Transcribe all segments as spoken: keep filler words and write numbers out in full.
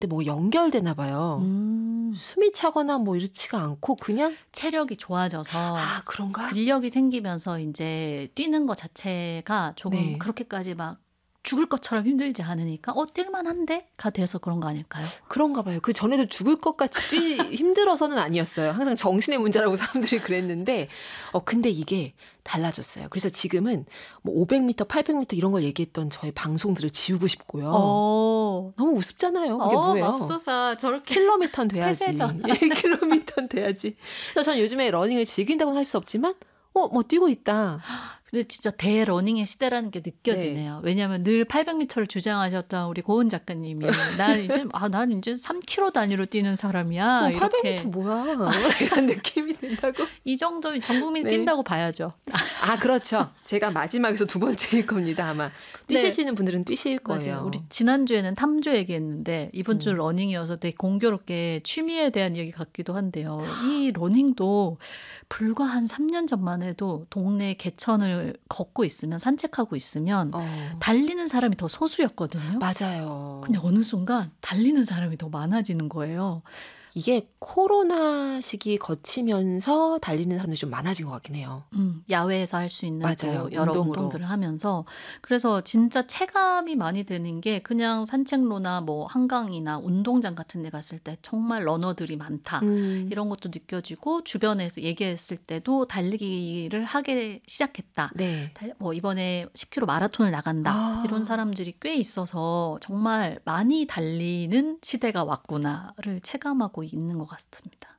뭐 연결되나 봐요. 음. 숨이 차거나 뭐 이렇지가 않고 그냥 체력이 좋아져서 아 그런가? 근력이 생기면서 이제 뛰는 것 자체가 조금 네. 그렇게까지 막 죽을 것처럼 힘들지 않으니까 어 뛸만한데가 돼서 그런 거 아닐까요? 그런가 봐요. 그 전에도 죽을 것 같이 뛰 힘들어서는 아니었어요. 항상 정신의 문제라고 사람들이 그랬는데 어 근데 이게 달라졌어요. 그래서 지금은 뭐 오백 미터, 팔백 미터 이런 걸 얘기했던 저의 방송들을 지우고 싶고요. 어. 너무 우습잖아요. 그게 어, 뭐예요? 맙소사 저렇게 킬로미터는 돼야지. 폐쇄전. 일 킬로미터는 돼야지. 그래서 저는 요즘에 러닝을 즐긴다고는 할 수 없지만 어, 뭐 뛰고 있다. 근데 진짜 대러닝의 시대라는 게 느껴지네요. 네. 왜냐하면 늘 팔백 미터를 주장하셨던 우리 고은 작가님이 난 이제 아, 난 이제 삼 킬로미터 단위로 뛰는 사람이야. 어, 이렇게. 팔백 미터 뭐야? 이런 느낌이 든다고? 이 정도면 전 국민이 네. 뛴다고 봐야죠. 아, 그렇죠. 제가 마지막에서 두 번째일 겁니다, 아마. 뛰실 수 있는 분들은 뛰실 거예요. 맞아요. 우리 지난주에는 탐조 얘기했는데 이번 주 음. 러닝이어서 되게 공교롭게 취미에 대한 얘기 같기도 한데요. 이 러닝도 불과 한 삼 년 전만 해도 동네 개천을 걷고 있으면 산책하고 있으면 어. 달리는 사람이 더 소수였거든요. 맞아요. 근데 어느 순간 달리는 사람이 더 많아지는 거예요. 이게 코로나 시기 거치면서 달리는 사람들이 좀 많아진 것 같긴 해요. 음, 야외에서 할 수 있는 맞아요. 또 여러 운동으로. 운동들을 하면서 그래서 진짜 체감이 많이 되는 게 그냥 산책로나 뭐 한강이나 운동장 같은 데 갔을 때 정말 러너들이 많다. 음. 이런 것도 느껴지고 주변에서 얘기했을 때도 달리기를 하게 시작했다. 네. 달- 뭐 이번에 십 킬로미터 마라톤을 나간다. 아. 이런 사람들이 꽤 있어서 정말 많이 달리는 시대가 왔구나를 체감하고 있는 것 같습니다.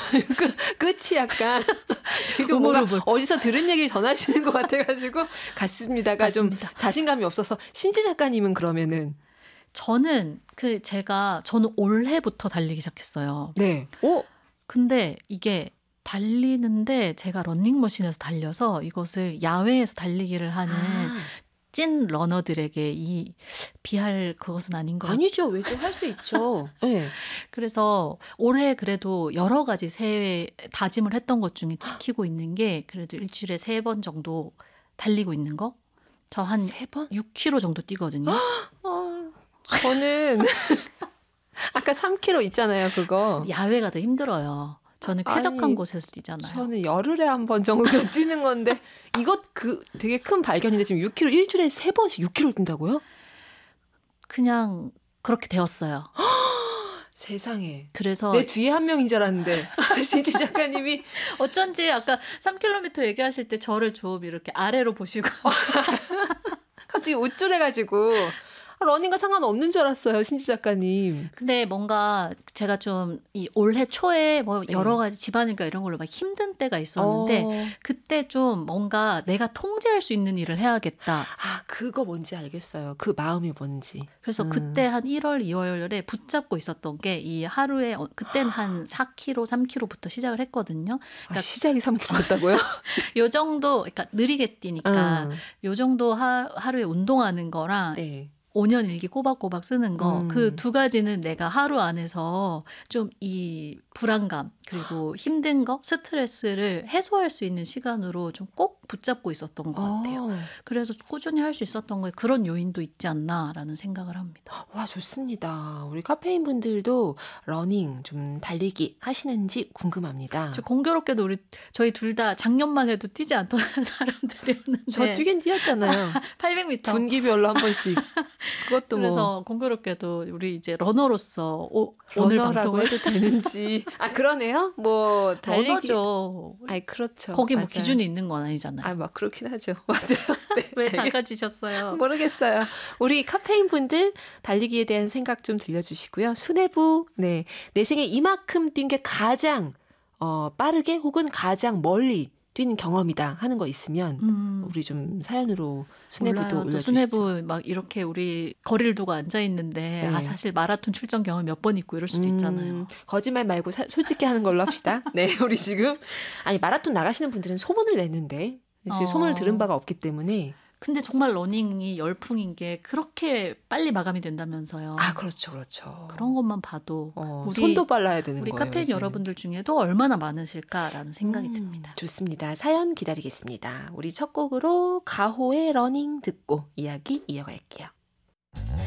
그, 끝이 약간 지금 뭔가 우물우물. 어디서 들은 얘기를 전하시는 것 같아가지고 갔습니다가 맞습니다. 좀 자신감이 없어서 신지 작가님은 그러면은 저는 그 제가 저는 올해부터 달리기 시작했어요. 네. 오. 근데 이게 달리는데 제가 런닝머신에서 달려서 이것을 야외에서 달리기를 하는 아, 찐 러너들에게 이 비할 그것은 아닌 것 같아요. 아니죠. 왜죠? 할 수 있죠. 네. 그래서 올해 그래도 여러 가지 새해 다짐을 했던 것 중에 지키고 있는 게 그래도 일주일에 세 번 정도 달리고 있는 거. 저 한 세 번? 육 킬로미터 정도 뛰거든요. 어, 저는 아까 삼 킬로미터 있잖아요. 그거. 야외가 더 힘들어요. 저는 쾌적한 아니, 곳에서 뛰잖아요. 저는 열흘에 한 번 정도 뛰는 건데 이것 그 되게 큰 발견인데 지금 육 킬로미터 일주일에 세 번씩 육 킬로미터 뛴다고요? 그냥 그렇게 되었어요. 세상에. 그래서 내 뒤에 한 명인 줄 알았는데 신지 작가님이 어쩐지 아까 삼 킬로미터 얘기하실 때 저를 좀 이렇게 아래로 보시고 갑자기 우쭐해가지고 러닝과 상관없는 줄 알았어요. 신지 작가님. 근데 뭔가 제가 좀 이 올해 초에 뭐 네. 여러 가지 집안일과 이런 걸로 막 힘든 때가 있었는데 어. 그때 좀 뭔가 내가 통제할 수 있는 일을 해야겠다. 아, 그거 뭔지 알겠어요. 그 마음이 뭔지. 그래서 음. 그때 한 일월, 이월에 붙잡고 있었던 게 이 하루에 어, 그때는 한 사 킬로미터, 삼 킬로미터부터 시작을 했거든요. 아, 그러니까 시작이 삼 킬로미터였다고요? 요 정도 그러니까 느리게 뛰니까 음. 요 정도 하, 하루에 운동하는 거랑 네. 오 년 일기 꼬박꼬박 쓰는 거 음. 그 두 가지는 내가 하루 안에서 좀 이 불안감 그리고 힘든 거 스트레스를 해소할 수 있는 시간으로 좀 꼭 붙잡고 있었던 것 같아요. 어. 그래서 꾸준히 할 수 있었던 거에 그런 요인도 있지 않나라는 생각을 합니다. 와, 좋습니다. 우리 카페인 분들도 러닝 좀 달리기 하시는지 궁금합니다. 저 공교롭게도 우리 저희 둘 다 작년만 해도 뛰지 않던 사람들이었는데 저 뛰긴 뛰었잖아요. 팔백 미터 분기별로 한 번씩. 그것도 뭐 그래서 공교롭게도 우리 이제 러너로서 오, 오늘 러너라고 방송을 해도 되는지. 아, 그러네요. 뭐 달리기. 러너죠. 아이, 그렇죠. 거기 뭐 맞아요. 기준이 있는 건 아니잖아요. 아, 막 그렇긴 하죠. 맞아요. 네, 왜 알겠- 작아지셨어요? 모르겠어요. 우리 카페인 분들 달리기에 대한 생각 좀 들려주시고요. 수뇌부, 네. 내 생에 이만큼 뛴 게 가장 어, 빠르게 혹은 가장 멀리 뛴 경험이다 하는 거 있으면 음, 우리 좀 사연으로 수뇌부도 몰라요. 또 올려주시죠. 수뇌부 막 이렇게 우리 거리를 두고 앉아 있는데 네. 아 사실 마라톤 출전 경험 몇 번 있고 이럴 수도 음, 있잖아요. 거짓말 말고 사- 솔직히 하는 걸로 합시다. 네, 우리 지금 아니 마라톤 나가시는 분들은 소문을 내는데 사실 어. 소문을 들은 바가 없기 때문에 근데 정말 러닝이 열풍인 게 그렇게 빨리 마감이 된다면서요. 아 그렇죠, 그렇죠. 그런 것만 봐도 어, 우리 손도 빨라야 되는 우리 거예요. 카페인 요새는. 여러분들 중에도 얼마나 많으실까라는 생각이 음, 듭니다. 좋습니다. 사연 기다리겠습니다. 우리 첫 곡으로 가호의 러닝 듣고 이야기 이어갈게요.